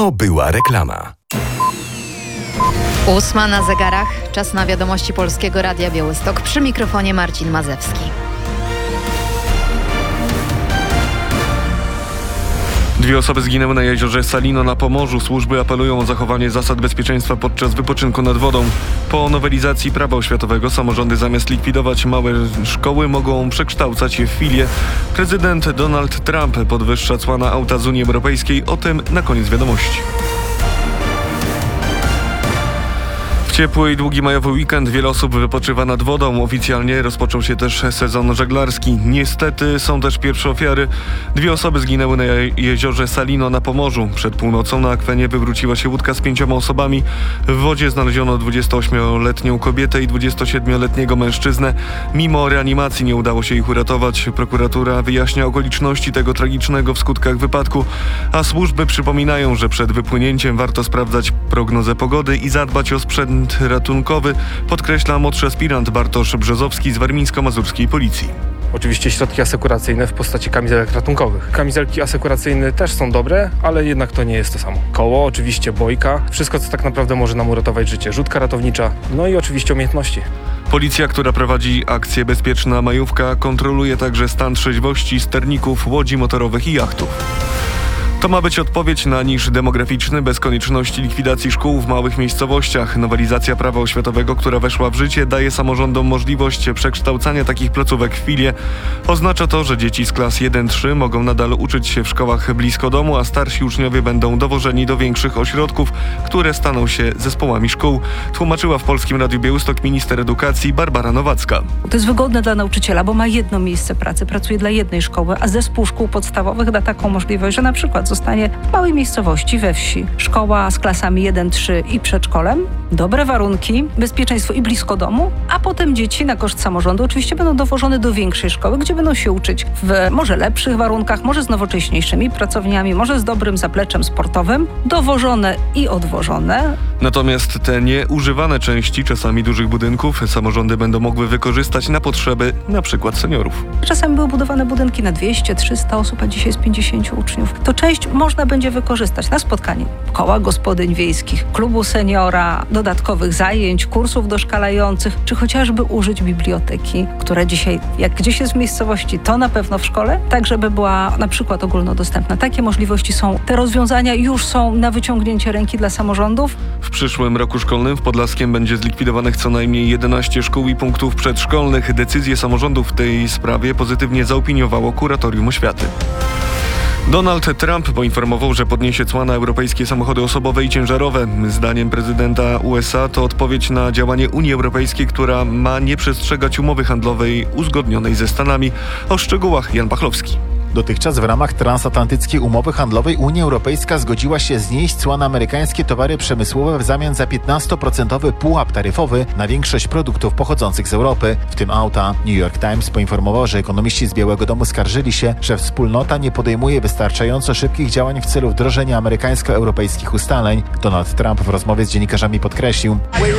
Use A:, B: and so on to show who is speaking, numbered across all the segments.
A: To była reklama.
B: 8 na zegarach. Czas na wiadomości Polskiego Radia Białystok. Przy mikrofonie Marcin Mazewski.
C: 2 osoby zginęły na jeziorze Salino na Pomorzu. Służby apelują o zachowanie zasad bezpieczeństwa podczas wypoczynku nad wodą. Po nowelizacji prawa oświatowego samorządy zamiast likwidować małe szkoły mogą przekształcać je w filie. Prezydent Donald Trump podwyższa cła na auta z Unii Europejskiej. O tym na koniec wiadomości. Ciepły i długi majowy weekend. Wiele osób wypoczywa nad wodą. Oficjalnie rozpoczął się też sezon żeglarski. Niestety są też pierwsze ofiary. 2 osoby zginęły na jeziorze Salino na Pomorzu. Przed północą na akwenie wywróciła się łódka z 5 osobami. W wodzie znaleziono 28-letnią kobietę i 27-letniego mężczyznę. Mimo reanimacji nie udało się ich uratować. Prokuratura wyjaśnia okoliczności tego tragicznego w skutkach wypadku, a służby przypominają, że przed wypłynięciem warto sprawdzać prognozę pogody i zadbać o sprzęt ratunkowy, podkreśla młodszy aspirant Bartosz Brzozowski z warmińsko-mazurskiej policji.
D: Oczywiście środki asekuracyjne w postaci kamizelek ratunkowych. Kamizelki asekuracyjne też są dobre, ale jednak to nie jest to samo. Koło, oczywiście bojka, wszystko co tak naprawdę może nam uratować życie. Rzutka ratownicza, no i oczywiście umiejętności.
C: Policja, która prowadzi akcję Bezpieczna Majówka, kontroluje także stan trzeźwości sterników, łodzi motorowych i jachtów. To ma być odpowiedź na niż demograficzny bez konieczności likwidacji szkół w małych miejscowościach. Nowelizacja prawa oświatowego, która weszła w życie, daje samorządom możliwość przekształcania takich placówek w filie. Oznacza to, że dzieci z klas 1-3 mogą nadal uczyć się w szkołach blisko domu, a starsi uczniowie będą dowożeni do większych ośrodków, które staną się zespołami szkół. Tłumaczyła w Polskim Radiu Białystok minister edukacji Barbara Nowacka.
E: To jest wygodne dla nauczyciela, bo ma jedno miejsce pracy, pracuje dla jednej szkoły, a zespół szkół podstawowych da taką możliwość, że na przykład zostanie w małej miejscowości, we wsi. Szkoła z klasami 1-3 i przedszkolem, dobre warunki, bezpieczeństwo i blisko domu, a potem dzieci na koszt samorządu oczywiście będą dowożone do większej szkoły, gdzie będą się uczyć w może lepszych warunkach, może z nowocześniejszymi pracowniami, może z dobrym zapleczem sportowym, dowożone i odwożone.
C: Natomiast te nieużywane części czasami dużych budynków samorządy będą mogły wykorzystać na potrzeby np. seniorów.
E: Czasami były budowane budynki na 200-300 osób, a dzisiaj jest 50 uczniów. To część można będzie wykorzystać na spotkanie koła gospodyń wiejskich, klubu seniora, dodatkowych zajęć, kursów doszkalających, czy chociażby użyć biblioteki, która dzisiaj, jak gdzieś jest w miejscowości, to na pewno w szkole, tak żeby była na przykład ogólnodostępna. Takie możliwości są. Te rozwiązania już są na wyciągnięcie ręki dla samorządów.
C: W przyszłym roku szkolnym w Podlaskiem będzie zlikwidowanych co najmniej 11 szkół i punktów przedszkolnych. Decyzję samorządów w tej sprawie pozytywnie zaopiniowało Kuratorium Oświaty. Donald Trump poinformował, że podniesie cła na europejskie samochody osobowe i ciężarowe. Zdaniem prezydenta USA to odpowiedź na działanie Unii Europejskiej, która ma nie przestrzegać umowy handlowej uzgodnionej ze Stanami. O szczegółach Jan Pachlowski.
F: Dotychczas w ramach transatlantyckiej umowy handlowej Unia Europejska zgodziła się znieść cła na amerykańskie towary przemysłowe w zamian za 15% pułap taryfowy na większość produktów pochodzących z Europy, w tym auta. New York Times poinformował, że ekonomiści z Białego Domu skarżyli się, że wspólnota nie podejmuje wystarczająco szybkich działań w celu wdrożenia amerykańsko-europejskich ustaleń. Donald Trump w rozmowie z dziennikarzami podkreślił: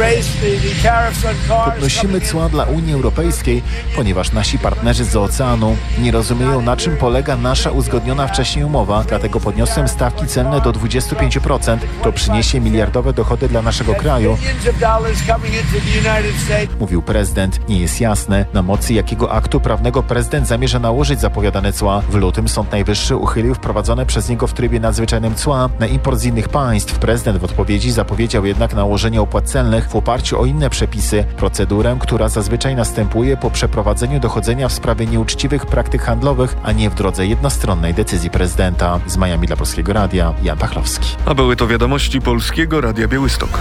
F: podnosimy cła dla Unii Europejskiej, ponieważ nasi partnerzy z oceanu nie rozumieją, na czym polega nasza uzgodniona wcześniej umowa, dlatego podniosłem stawki celne do 25%. To przyniesie miliardowe dochody dla naszego kraju, mówił prezydent. Nie jest jasne, na mocy jakiego aktu prawnego prezydent zamierza nałożyć zapowiadane cła. W lutym Sąd Najwyższy uchylił wprowadzone przez niego w trybie nadzwyczajnym cła na import z innych państw. Prezydent w odpowiedzi zapowiedział jednak nałożenie opłat celnych w oparciu o inne przepisy, procedurę, która zazwyczaj następuje po przeprowadzeniu dochodzenia w sprawie nieuczciwych praktyk handlowych, a nie w drodze jednostronnej decyzji prezydenta. Z Miami dla Polskiego Radia Jan Pachlowski.
C: A były to wiadomości Polskiego Radia Białystok.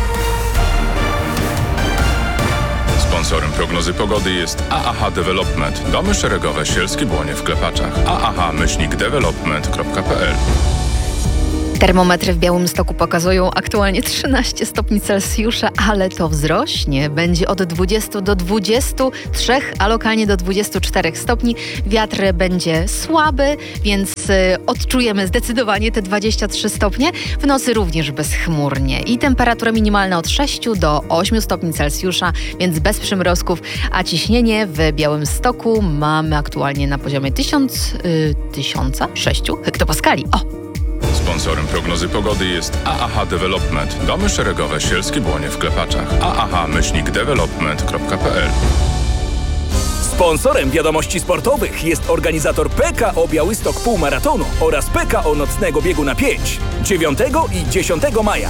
G: Sponsorem prognozy pogody jest AAH Development. Domy szeregowe Sielskie Błonie w Klepaczach. aah-development.pl.
B: Termometry w Białymstoku pokazują aktualnie 13 stopni Celsjusza, ale to wzrośnie. Będzie od 20 do 23, a lokalnie do 24 stopni. Wiatr będzie słaby, więc odczujemy zdecydowanie te 23 stopnie. W nocy również bezchmurnie i temperatura minimalna od 6 do 8 stopni Celsjusza, więc bez przymrozków, a ciśnienie w Białymstoku mamy aktualnie na poziomie 1006 hektopaskali.
G: Sponsorem prognozy pogody jest AAH Development. Domy szeregowe Sielskie Błonie w Klepaczach. aah-development.pl.
A: Sponsorem wiadomości sportowych jest organizator PKO Białystok Półmaratonu oraz PKO Nocnego Biegu na 5 9 i 10 maja.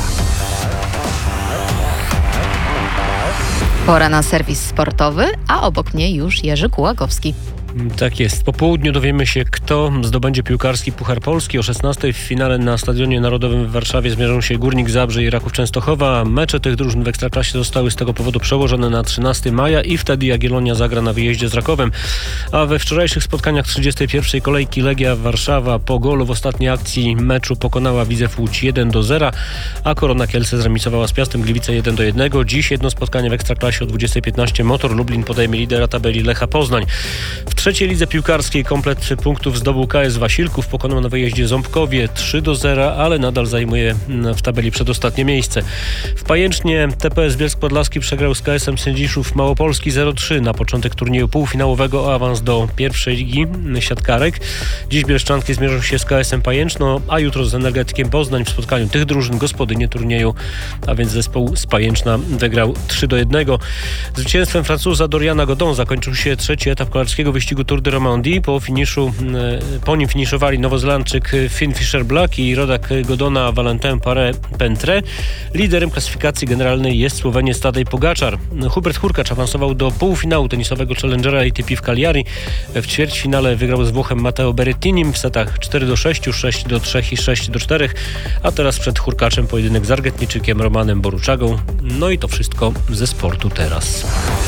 B: Pora na serwis sportowy, a obok mnie już Jerzy Kułakowski.
H: Tak jest. Po południu dowiemy się, kto zdobędzie piłkarski Puchar Polski. O 16:00 w finale na Stadionie Narodowym w Warszawie zmierzą się Górnik Zabrze i Raków Częstochowa. Mecze tych drużyn w Ekstraklasie zostały z tego powodu przełożone na 13 maja i wtedy Jagiellonia zagra na wyjeździe z Rakowem. A we wczorajszych spotkaniach 31. kolejki Legia Warszawa po golu w ostatniej akcji meczu pokonała Widzew Łódź 1-0, a Korona Kielce zremisowała z Piastem Gliwice 1-1. Dziś jedno spotkanie w Ekstraklasie o 20:15. Motor Lublin podejmie lidera tabeli Lecha Poznań. W trzeciej lidze piłkarskiej komplet punktów zdobył KS Wasilków, pokonał na wyjeździe Ząbkowie 3-0, ale nadal zajmuje w tabeli przedostatnie miejsce. W Pajęcznie TPS Bielsk Podlaski przegrał z KS-em Sędziszów Małopolski 0-3 na początek turnieju półfinałowego o awans do pierwszej ligi siatkarek. Dziś bielszczanki zmierzą się z KS-em Pajęczno, a jutro z Energetykiem Poznań w spotkaniu tych drużyn gospodynie turnieju, a więc zespół z Pajęczna wygrał 3-1. Zwycięstwem Francuza Doriana Godon zakończył się trzeci etap kolarskiego wyścigu Tour de Romandie. Po nim finiszowali nowozelandczyk Finn Fisher-Black i rodak Godona Valentin Paré-Pentre. Liderem klasyfikacji generalnej jest Słoweniec Tadej Pogačar. Hubert Hurkacz awansował do półfinału tenisowego Challengera ATP w Cagliari. W ćwierćfinale wygrał z Włochem Matteo Berrettinim w setach 4-6, 6-3 i 6-4. A teraz przed Hurkaczem pojedynek z Argentyńczykiem Romanem Boruczagą. No i to wszystko ze sportu teraz.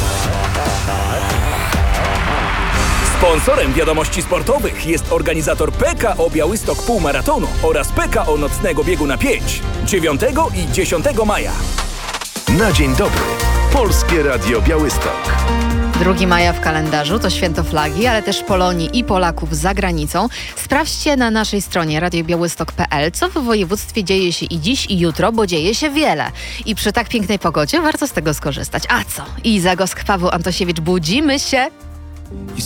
A: Sponsorem wiadomości sportowych jest organizator PKO Białystok Półmaratonu oraz PKO Nocnego Biegu na 5 9 i 10 maja.
I: Na dzień dobry. Polskie Radio Białystok.
B: 2 maja w kalendarzu to święto flagi, ale też Polonii i Polaków za granicą. Sprawdźcie na naszej stronie radiobiałystok.pl, co w województwie dzieje się i dziś, i jutro, bo dzieje się wiele. I przy tak pięknej pogodzie warto z tego skorzystać. A co? Iza Gosk, Paweł Antosiewicz, budzimy się!